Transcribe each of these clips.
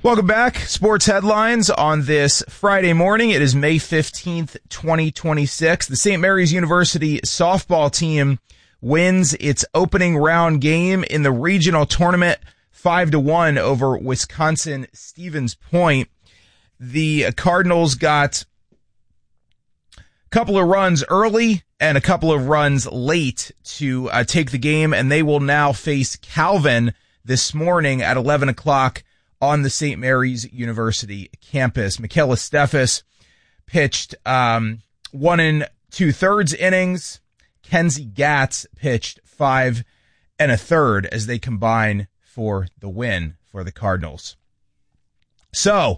Welcome back. Sports headlines on this Friday morning. It is May 15th, 2026. The St. Mary's University softball team wins its opening round game in the regional tournament 5-1 over Wisconsin Stevens Point. The Cardinals got a couple of runs early and a couple of runs late to take the game, and they will now face Calvin this morning at 11 o'clock on the St. Mary's University campus. Michaela Steffes pitched 1 2/3 innings. Kenzie Gatz pitched 5 1/3 as they combine for the win for the Cardinals. So,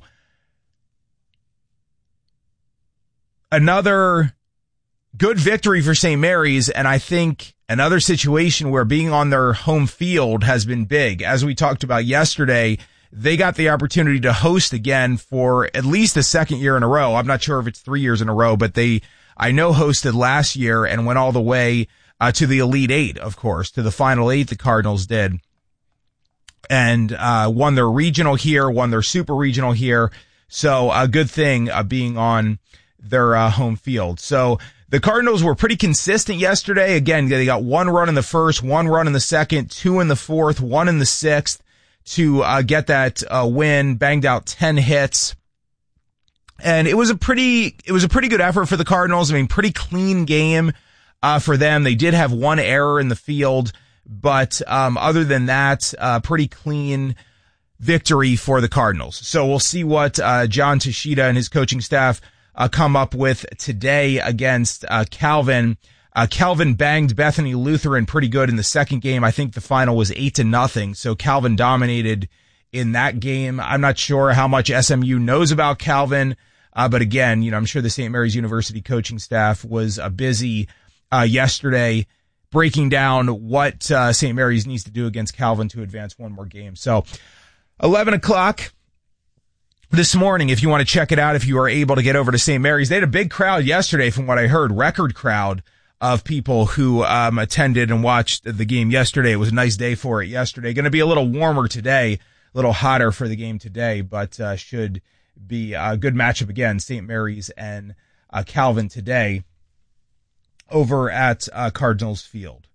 another good victory for St. Mary's, and I think another situation where being on their home field has been big. As we talked about yesterday, they got the opportunity to host again for at least the second year in a row. I'm not sure if it's 3 years in a row, but I know hosted last year and went all the way to the Elite Eight, of course, to the Final Eight the Cardinals did. And won their regional here, won their super regional here. So a good thing being on their home field. So the Cardinals were pretty consistent yesterday. Again, they got 1 run in the first, 1 run in the second, 2 in the fourth, 1 in the sixth to get that win. Banged out 10 hits. And it was a pretty good effort for the Cardinals. I mean, pretty clean game for them. They did have 1 error in the field, but other than that, pretty clean victory for the Cardinals. So we'll see what John Tashida and his coaching staff come up with today against Calvin. Calvin banged Bethany Lutheran pretty good in the second game. I think the final was 8-0. So Calvin dominated in that game. I'm not sure how much SMU knows about Calvin. But again, I'm sure the St. Mary's University coaching staff was busy yesterday breaking down what St. Mary's needs to do against Calvin to advance one more game. So 11 o'clock this morning, if you want to check it out, if you are able to get over to St. Mary's. They had a big crowd yesterday from what I heard, record crowd of people who attended and watched the game yesterday. It was a nice day for it yesterday. Going to be a little warmer today, a little hotter for the game today, but should be a good matchup again, St. Mary's and Calvin today over at Cardinals Field.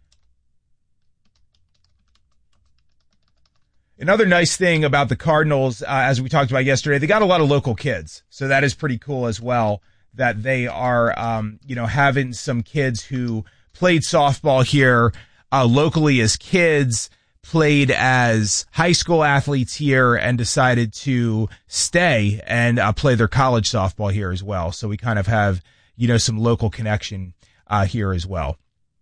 Another nice thing about the Cardinals, as we talked about yesterday, they got a lot of local kids. So that is pretty cool as well, that they are, having some kids who played softball here locally as kids, played as high school athletes here, and decided to stay and play their college softball here as well. So we kind of have, some local connection here as well.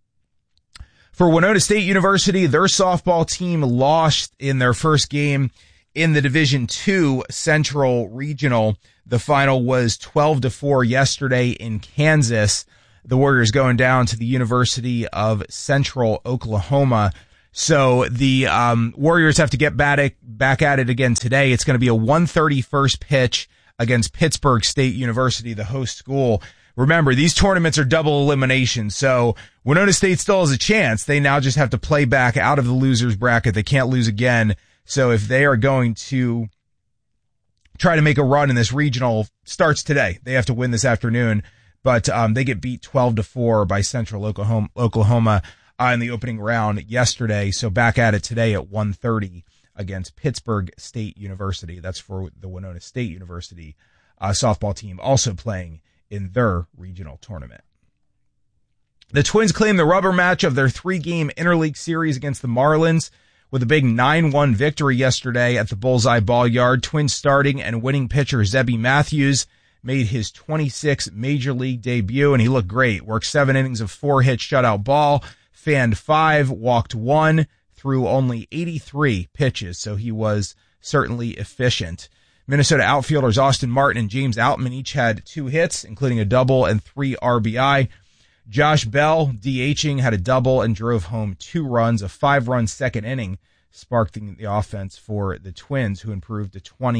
For Winona State University, their softball team lost in their first game in the Division II Central Regional. The final was 12-4 yesterday in Kansas. The Warriors going down to the University of Central Oklahoma. So the Warriors have to get back at it again today. It's going to be a 1:30 first pitch against Pittsburgh State University, the host school. Remember, these tournaments are double elimination, so Winona State still has a chance. They now just have to play back out of the loser's bracket. They can't lose again. So if they are going to try to make a run in this regional, starts today. They have to win this afternoon, but they get beat 12-4 by Central Oklahoma in the opening round yesterday. So back at it today at 1:30 against Pittsburgh State University. That's for the Winona State University softball team, also playing in their regional tournament. The Twins claim the rubber match of their 3-game interleague series against the Marlins with a big 9-1 victory yesterday at the Bullseye Ball Yard. Twins starting and winning pitcher Zebby Matthews made his 26th major league debut, and he looked great. Worked 7 innings of 4-hit shutout ball, fanned 5, walked 1, threw only 83 pitches, so he was certainly efficient. Minnesota outfielders Austin Martin and James Outman each had 2 hits, including a double and 3 RBI. Josh Bell, DHing, had a double and drove home 2 runs. A 5-run second inning sparked the offense for the Twins, who improved to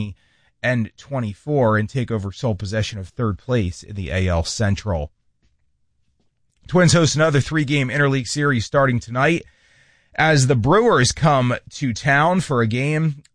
20-24 and take over sole possession of third place in the AL Central. Twins host another 3-game interleague series starting tonight as the Brewers come to town for a game.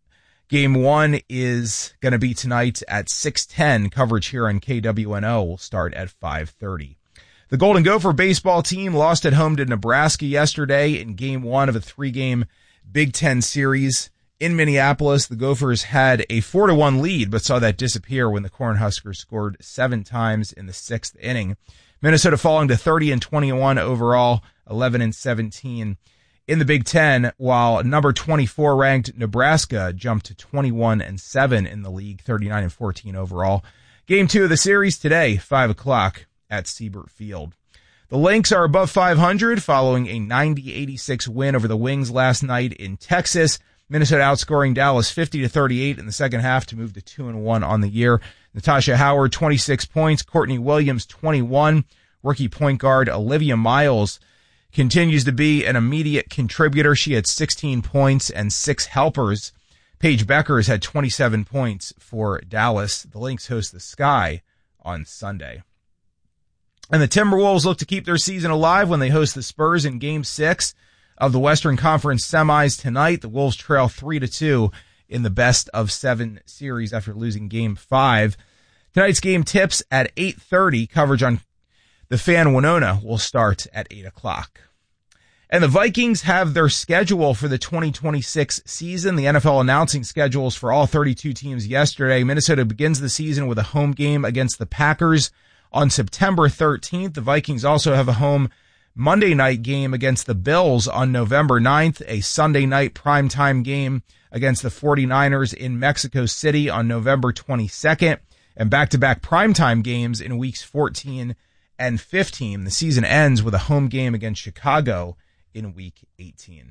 Game 1 is going to be tonight at 6:10. Coverage here on KWNO will start at 5:30. The Golden Gopher baseball team lost at home to Nebraska yesterday in Game 1 of a 3-game Big Ten series. In Minneapolis, the Gophers had a 4-1 lead, but saw that disappear when the Cornhuskers scored 7 times in the 6th inning. Minnesota falling to 30-21 overall, 11-17 in the Big Ten, while number 24 ranked Nebraska jumped to 21-7 in the league, 39-14 overall. Game 2 of the series today, 5 o'clock at Siebert Field. The Lynx are above 500 following a 90-86 win over the Wings last night in Texas. Minnesota outscoring Dallas 50-38 in the second half to move to 2-1 on the year. Natasha Howard, 26 points. Courtney Williams, 21. Rookie point guard Olivia Miles continues to be an immediate contributor. She had 16 points and 6 helpers. Paige Beckers had 27 points for Dallas. The Lynx host the Sky on Sunday. And the Timberwolves look to keep their season alive when they host the Spurs in Game 6 of the Western Conference semis tonight. The Wolves trail 3-2 in the best-of-7 series after losing Game 5. Tonight's game tips at 8:30. Coverage on the Fan Winona will start at 8 o'clock. And the Vikings have their schedule for the 2026 season. The NFL announcing schedules for all 32 teams yesterday. Minnesota begins the season with a home game against the Packers on September 13th. The Vikings also have a home Monday night game against the Bills on November 9th, a Sunday night primetime game against the 49ers in Mexico City on November 22nd, and back-to-back primetime games in weeks 14 and 15. The season ends with a home game against Chicago in week 18.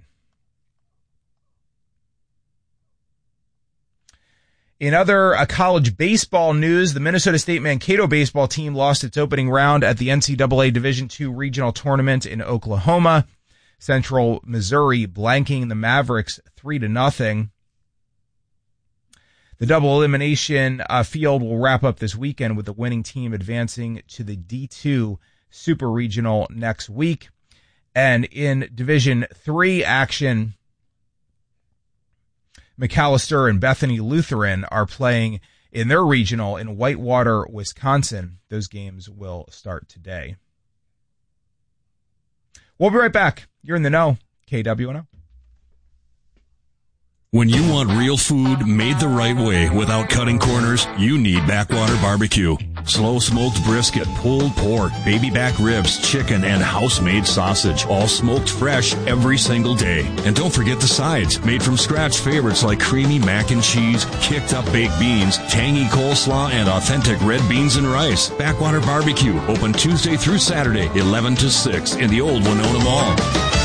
In other college baseball news, the Minnesota State Mankato baseball team lost its opening round at the NCAA Division II regional tournament in Oklahoma. Central Missouri blanking the Mavericks 3-0. The double elimination field will wrap up this weekend with the winning team advancing to the D2 Super Regional next week. And in Division III action, McAllister and Bethany Lutheran are playing in their regional in Whitewater, Wisconsin. Those games will start today. We'll be right back. You're in the know, KWNO. When you want real food made the right way without cutting corners, you need Backwater Barbecue. Slow smoked brisket, pulled pork, baby back ribs, chicken, and house-made sausage, all smoked fresh every single day. And don't forget the sides, made from scratch favorites like creamy mac and cheese, kicked up baked beans, tangy coleslaw, and authentic red beans and rice. Backwater Barbecue, open Tuesday through Saturday, 11 to 6 in the old Winona Mall.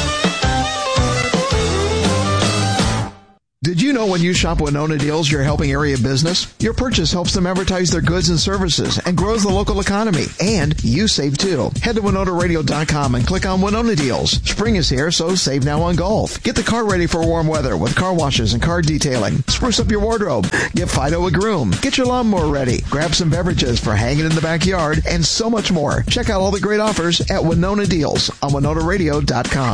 Did you know when you shop Winona Deals, you're helping area business? Your purchase helps them advertise their goods and services and grows the local economy. And you save too. Head to WinonaRadio.com and click on Winona Deals. Spring is here, so save now on golf. Get the car ready for warm weather with car washes and car detailing. Spruce up your wardrobe. Get Fido a groom. Get your lawnmower ready. Grab some beverages for hanging in the backyard and so much more. Check out all the great offers at Winona Deals on WinonaRadio.com.